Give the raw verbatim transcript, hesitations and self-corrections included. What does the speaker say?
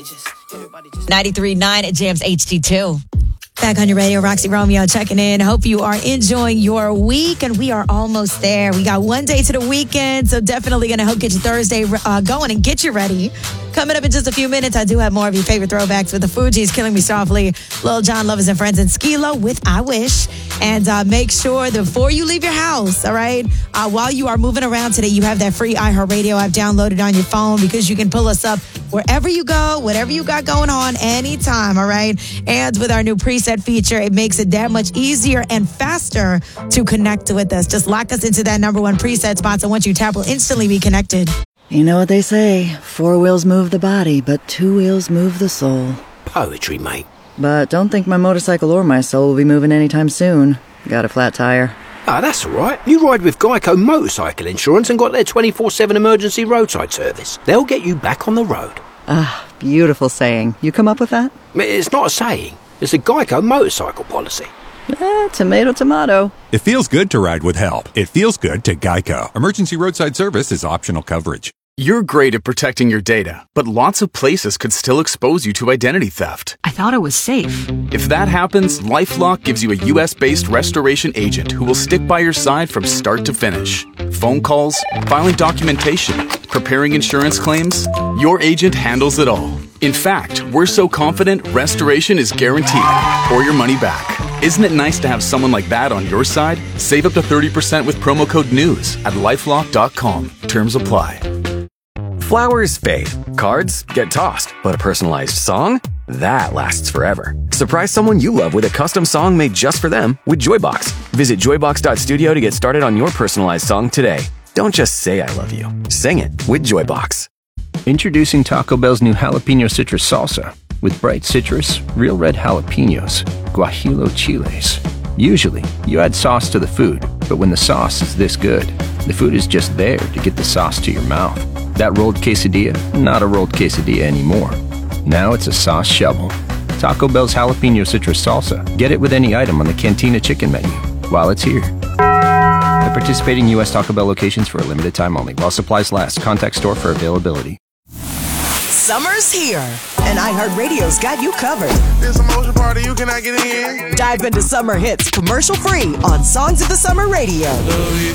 ninety-three point nine at Jams H D two. Back on your radio, Roxy Romeo checking in. Hope you are enjoying your week, and we are almost there. We got one day to the weekend, so definitely going to help get your Thursday uh, going and get you ready. Coming up in just a few minutes, I do have more of your favorite throwbacks with the Fugees, Killing Me Softly, Lil Jon, Lovers and Friends, and Skee-Lo with I Wish. And uh, make sure that before you leave your house, all right, uh, while you are moving around today, you have that free iHeartRadio app downloaded on your phone because you can pull us up wherever you go, whatever you got going on, anytime, all right? And with our new preset feature, it makes it that much easier and faster to connect with us. Just lock us into that number one preset spot, so once you tap, we'll instantly be connected. You know what they say, four wheels move the body, but two wheels move the soul. Poetry, mate. But don't think my motorcycle or my soul will be moving anytime soon. Got a flat tire. Ah, that's all right. You ride with Geico Motorcycle Insurance and got their twenty-four seven emergency roadside service. They'll get you back on the road. Ah, beautiful saying. You come up with that? It's not a saying. It's a Geico motorcycle policy. Eh, tomato, tomato. It feels good to ride with help. It feels good to Geico. Emergency roadside service is optional coverage. You're great at protecting your data, but lots of places could still expose you to identity theft. I thought it was safe. If that happens, LifeLock gives you a U S-based restoration agent who will stick by your side from start to finish. Phone calls, filing documentation, preparing insurance claims, your agent handles it all. In fact, we're so confident restoration is guaranteed or your money back. Isn't it nice to have someone like that on your side? Save up to thirty percent with promo code NEWS at lifelock dot com. Terms apply. Flowers fade, cards get tossed, but a personalized song? That lasts forever. Surprise someone you love with a custom song made just for them with Joybox. Visit joybox dot studio to get started on your personalized song today. Don't just say I love you. Sing it with Joybox. Introducing Taco Bell's new jalapeno citrus salsa. With bright citrus, real red jalapenos, guajillo chiles. Usually, you add sauce to the food, but when the sauce is this good, the food is just there to get the sauce to your mouth. That rolled quesadilla, not a rolled quesadilla anymore. Now it's a sauce shovel. Taco Bell's jalapeno citrus salsa. Get it with any item on the Cantina chicken menu while it's here. At participating U S Taco Bell locations for a limited time only. While supplies last. Contact store for availability. Summer's here, and iHeartRadio's got you covered. There's a motion party you cannot get in. Dive into summer hits commercial-free on Songs of the Summer Radio.